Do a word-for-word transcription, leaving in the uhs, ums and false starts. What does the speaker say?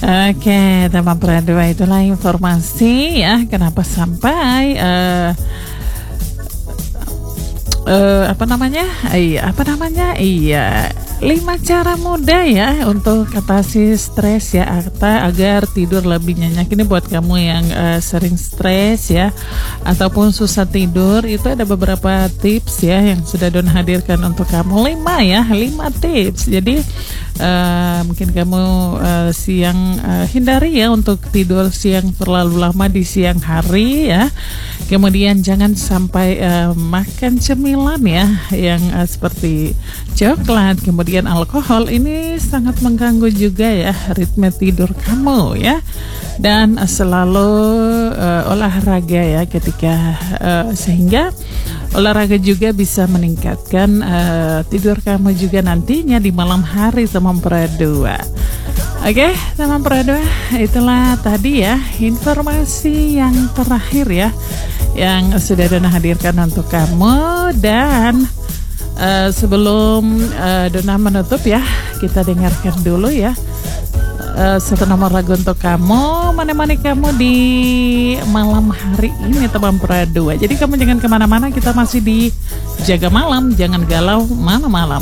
Oke, teman Pradua, itulah informasi ya kenapa sampai uh, uh, apa namanya? Iya, apa namanya? Iya, lima cara mudah ya untuk atasi stres ya, Akta, agar tidur lebih nyenyak. Ini buat kamu yang uh, sering stres ya ataupun susah tidur, itu ada beberapa tips ya yang sudah Don hadirkan untuk kamu. Lima ya, lima tips. Jadi Uh, mungkin kamu uh, siang uh, hindari ya untuk tidur siang terlalu lama di siang hari ya. Kemudian jangan sampai uh, makan cemilan ya yang uh, seperti coklat, kemudian alkohol. Ini sangat mengganggu juga ya ritme tidur kamu ya. Dan uh, selalu uh, olahraga ya ketika uh, sehingga olahraga juga bisa meningkatkan uh, tidur kamu juga nantinya di malam hari, teman Pradua. Oke, teman Pradua, itulah tadi ya informasi yang terakhir ya yang sudah Dona hadirkan untuk kamu. Dan uh, sebelum uh, Dona menutup ya, kita dengarkan dulu ya Uh, satu nomor lagu untuk kamu, menemani kamu di malam hari ini, teman Pradua. Jadi kamu jangan kemana-mana, kita masih di Jaga Malam, jangan galau malam-malam.